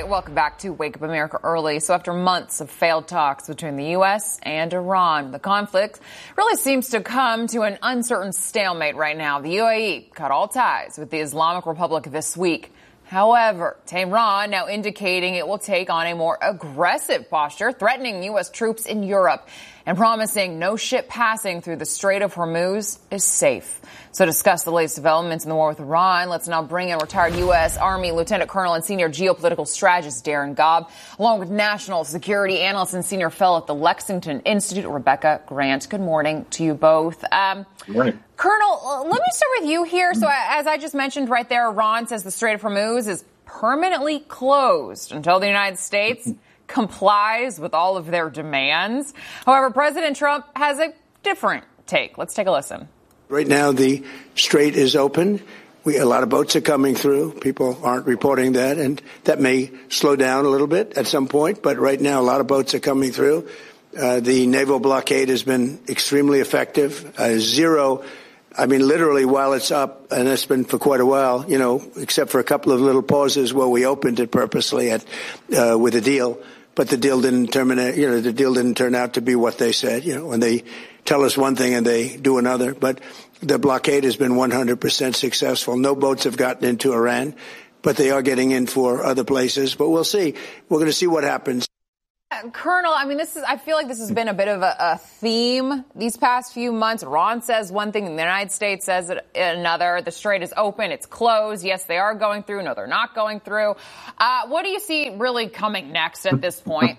right, welcome back to Wake Up America Early. So after months of failed talks between the U.S. and Iran, the conflict really seems to come to an uncertain stalemate right now. The UAE cut all ties with the Islamic Republic this week. However, Tehran now indicating it will take on a more aggressive posture, threatening U.S. troops in Europe and promising no ship passing through the Strait of Hormuz is safe. So to discuss the latest developments in the war with Iran, let's now bring in retired U.S. Army Lieutenant Colonel and Senior Geopolitical Strategist Darin Gobb, along with National Security Analyst and Senior Fellow at the Lexington Institute, Rebecca Grant. Good morning to you both. Good morning. Colonel, let me start with you here. So as I just mentioned right there, Iran says the Strait of Hormuz is permanently closed until the United States complies with all of their demands. However, President Trump has a different take. Let's take a listen. Right now, the strait is open. A lot of boats are coming through. People aren't reporting that, and that may slow down a little bit at some point. But right now, a lot of boats are coming through. The naval blockade has been extremely effective. Literally, while it's up, and it's been for quite a while, except for a couple of little pauses where we opened it purposely with a deal. But the deal didn't terminate. The deal didn't turn out to be what they said. When they tell us one thing and they do another. But the blockade has been 100% successful. No boats have gotten into Iran, but they are getting in for other places. But we'll see. We're going to see what happens. Colonel, I feel like this has been a bit of a theme these past few months. Iran says one thing and the United States says another. The strait is open. It's closed. Yes, they are going through. No, they're not going through. What do you see really coming next at this point?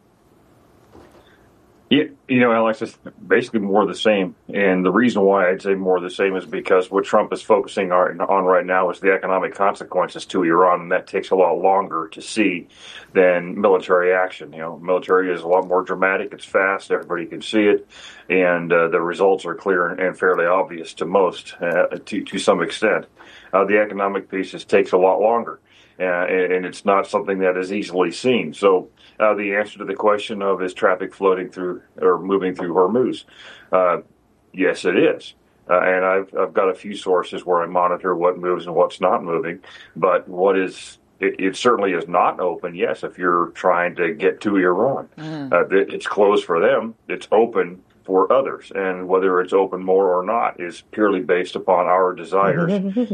Yeah, Alex, it's basically more of the same. And the reason why I'd say more of the same is because what Trump is focusing on right now is the economic consequences to Iran, and that takes a lot longer to see than military action. Military is a lot more dramatic. It's fast. Everybody can see it. And the results are clear and fairly obvious to most, to some extent. The economic piece takes a lot longer. And it's not something that is easily seen. So the answer to the question of is traffic floating through or moving through Hormuz? Yes, it is. And I've got a few sources where I monitor what moves and what's not moving. But it certainly is not open, yes, if you're trying to get to Iran. It's closed for them. It's open for others, and whether it's open more or not is purely based upon our desires,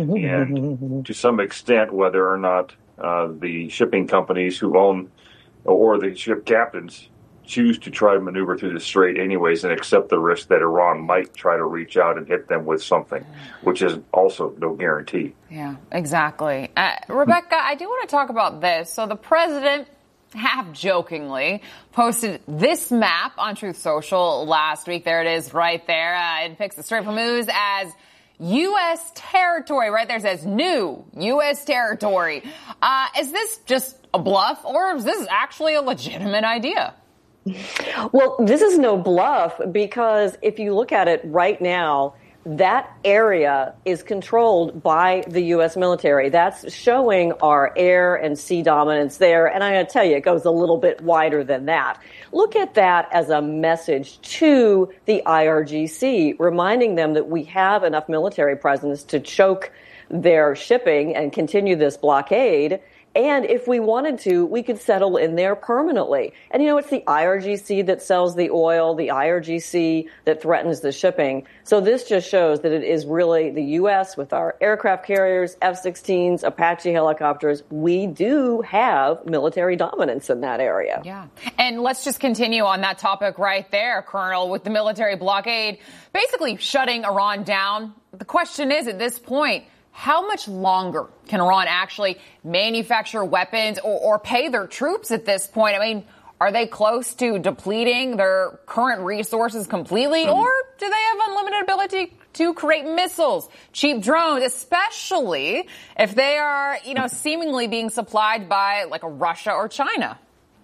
and to some extent, whether or not the shipping companies who own or the ship captains choose to try to maneuver through the strait anyways and accept the risk that Iran might try to reach out and hit them with something, which is also no guarantee. Yeah, exactly. Rebecca, I do want to talk about this. So the president, half jokingly, posted this map on Truth Social last week. There it is right there. It picks the Strait of Hormuz as U.S. territory. Right there, it says new U.S. territory. Is this just a bluff, or is this actually a legitimate idea? Well, this is no bluff, because if you look at it right now, that area is controlled by the U.S. military. That's showing our air and sea dominance there. And I'm going to tell you, it goes a little bit wider than that. Look at that as a message to the IRGC, reminding them that we have enough military presence to choke their shipping and continue this blockade. And if we wanted to, we could settle in there permanently. And, it's the IRGC that sells the oil, the IRGC that threatens the shipping. So this just shows that it is really the U.S. with our aircraft carriers, F-16s, Apache helicopters. We do have military dominance in that area. Yeah. And let's just continue on that topic right there, Colonel, with the military blockade basically shutting Iran down. The question is, at this point, how much longer can Iran actually manufacture weapons or pay their troops at this point? Are they close to depleting their current resources completely, or do they have unlimited ability to create missiles, cheap drones, especially if they are, seemingly being supplied by like a Russia or China?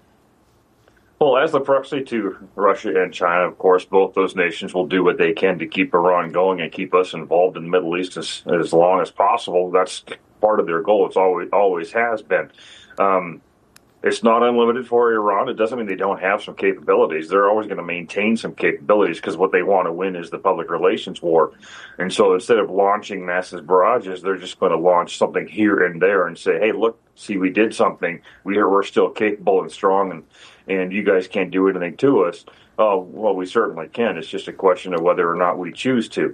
Well, as the proxy to Russia and China, of course, both those nations will do what they can to keep Iran going and keep us involved in the Middle East as long as possible. That's part of their goal. It's always has been. It's not unlimited for Iran. It doesn't mean they don't have some capabilities. They're always going to maintain some capabilities because what they want to win is the public relations war. And so instead of launching massive barrages, they're just going to launch something here and there and say, hey, look, see, we did something. We're still capable and strong, and you guys can't do anything to us. Oh, well, we certainly can. It's just a question of whether or not we choose to.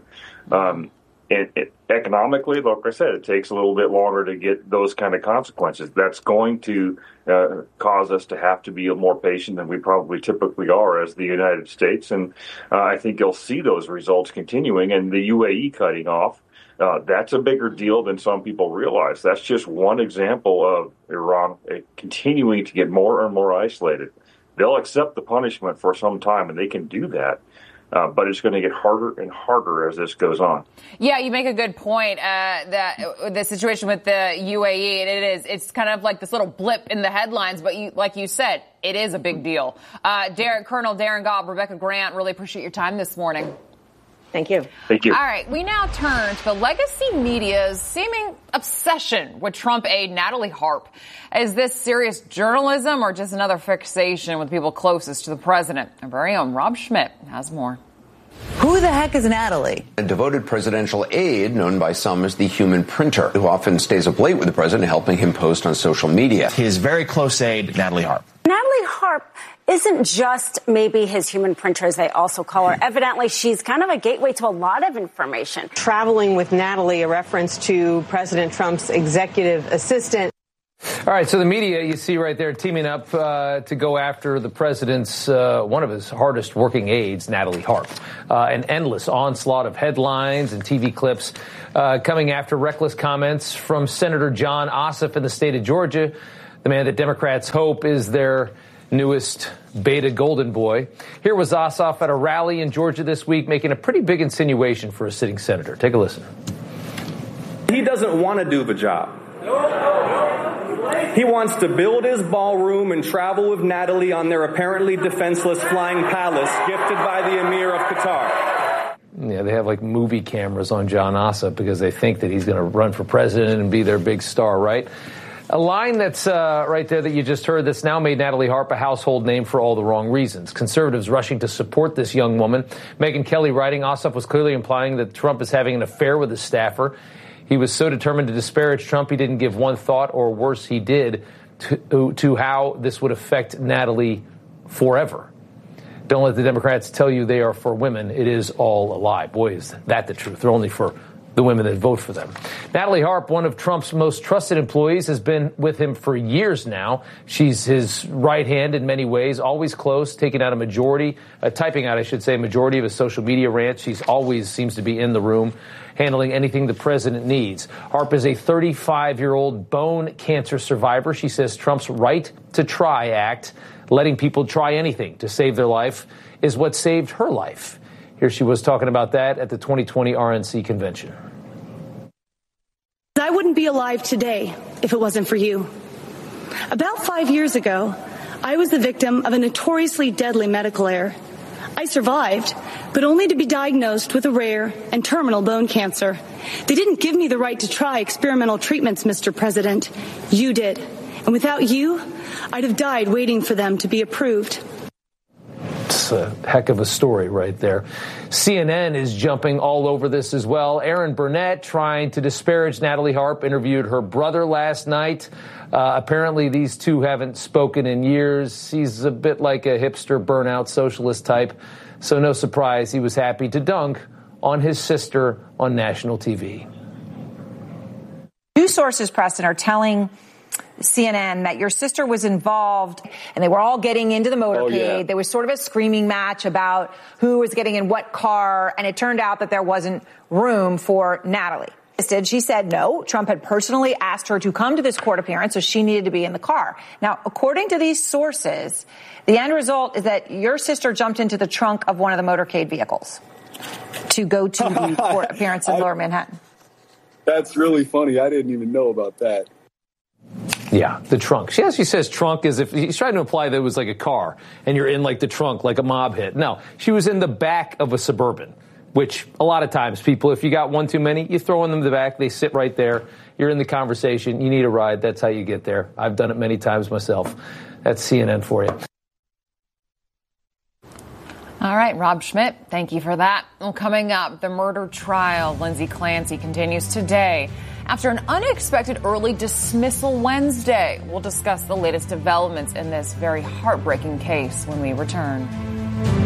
Economically, like I said, it takes a little bit longer to get those kind of consequences. That's going to cause us to have to be more patient than we probably typically are as the United States. And I think you'll see those results continuing. And the UAE cutting off, that's a bigger deal than some people realize. That's just one example of Iran continuing to get more and more isolated. They'll accept the punishment for some time, and they can do that. But it's going to get harder and harder as this goes on. Yeah, you make a good point. That the situation with the UAE, it's kind of like this little blip in the headlines. But like you said, it is a big deal. Colonel Darin Gobb, Rebecca Grant, really appreciate your time this morning. Thank you. Thank you. All right, we now turn to the legacy media's seeming obsession with Trump aide Natalie Harp. Is this serious journalism or just another fixation with people closest to the president? Our very own Rob Schmidt has more. Who the heck is Natalie? A devoted presidential aide known by some as the human printer, who often stays up late with the president, helping him post on social media. His very close aide, Natalie Harp. Natalie Harp isn't just maybe his human printer, as they also call her. Evidently, she's kind of a gateway to a lot of information. Traveling with Natalie, a reference to President Trump's executive assistant. All right, so the media, you see right there, teaming up to go after the president's, one of his hardest working aides, Natalie Harp. An endless onslaught of headlines and TV clips coming after reckless comments from Senator Jon Ossoff in the state of Georgia, the man that Democrats hope is their newest beta golden boy. Here was Ossoff at a rally in Georgia this week making a pretty big insinuation for a sitting senator. Take a listen. He doesn't want to do the job. He wants to build his ballroom and travel with Natalie on their apparently defenseless flying palace gifted by the Emir of Qatar. Yeah, they have like movie cameras on Jon Ossoff because they think that he's going to run for president and be their big star, right? A line that's right there that you just heard that's now made Natalie Harp a household name for all the wrong reasons. Conservatives rushing to support this young woman. Megyn Kelly writing, Ossoff was clearly implying that Trump is having an affair with his staffer. He was so determined to disparage Trump, he didn't give one thought, or worse, he did, to how this would affect Natalie forever. Don't let the Democrats tell you they are for women. It is all a lie. Boy, is that the truth. They're only for the women that vote for them. Natalie Harp, one of Trump's most trusted employees, has been with him for years now. She's his right hand in many ways, always close, typing out a majority of his social media rants. She's always seems to be in the room, handling anything the president needs. Harp is a 35-year-old bone cancer survivor. She says Trump's Right to Try Act, letting people try anything to save their life, is what saved her life. Here she was talking about that at the 2020 RNC convention. I wouldn't be alive today if it wasn't for you. About 5 years ago, I was the victim of a notoriously deadly medical error. I survived, but only to be diagnosed with a rare and terminal bone cancer. They didn't give me the right to try experimental treatments, Mr. President. You did. And without you, I'd have died waiting for them to be approved. It's a heck of a story right there. CNN is jumping all over this as well. Aaron Burnett trying to disparage Natalie Harp, interviewed her brother last night. Apparently these two haven't spoken in years. He's a bit like a hipster burnout socialist type. So no surprise he was happy to dunk on his sister on national TV. News sources, Preston, are telling CNN that your sister was involved and they were all getting into the motorcade. Oh, yeah. There was sort of a screaming match about who was getting in what car, and it turned out that there wasn't room for Natalie. She said no. Trump had personally asked her to come to this court appearance, so she needed to be in the car. Now, according to these sources, the end result is that your sister jumped into the trunk of one of the motorcade vehicles to go to the court appearance in Lower Manhattan. That's really funny. I didn't even know about that. Yeah, the trunk. She actually says trunk as if he's trying to imply that it was like a car and you're in like the trunk, like a mob hit. No, she was in the back of a Suburban. which a lot of times people, if you got one too many, you throw them in the back. They sit right there. You're in the conversation. You need a ride. That's how you get there. I've done it many times myself. That's CNN for you. All right, Rob Schmidt, thank you for that. Well, coming up, the murder trial. Lindsay Clancy continues today after an unexpected early dismissal Wednesday. We'll discuss the latest developments in this very heartbreaking case when we return.